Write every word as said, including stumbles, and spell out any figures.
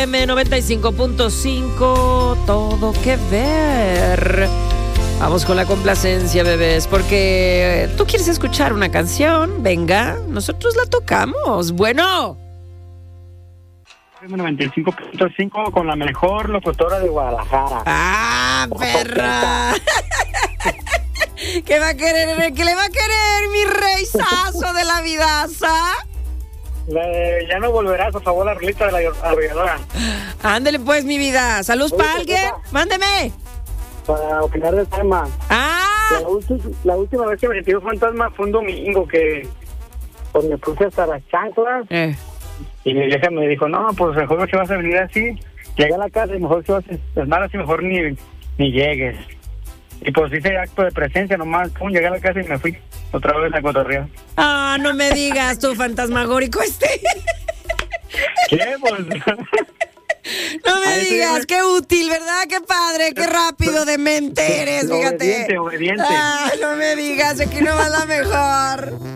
M noventa y cinco punto cinco, todo que ver. Vamos con la complacencia, bebés, porque tú quieres escuchar una canción. Venga, nosotros la tocamos. Bueno. M noventa y cinco punto cinco con la mejor locutora de Guadalajara. ¡Ah, perra! ¿Qué va a querer? ¿Qué le va a querer mi reizazo de la vidaza? Le, ya no volverás, por favor, la rolita de la arrolladora. Ándele pues, mi vida. ¿Salud para alguien? Mándeme. Para opinar del tema. ¡Ah! La, ulti- la última vez que me sentí un fantasma fue un domingo que pues me puse hasta las chanclas. Eh. Y mi vieja me dijo, no, pues mejor que vas a venir así. Llegué a la casa y mejor que vas a estar así, mejor ni, ni llegues. Y pues hice acto de presencia nomás. Pum, llegué a la casa y me fui otra vez a cotorrear. Ah, no me digas tu fantasmagórico este. ¿Qué? Pues... No me Ahí sí, digas, me- qué útil, ¿verdad? Qué padre, qué rápido de mente eres, fíjate. Obediente, obediente. Ah, no me digas, aquí no va la mejor.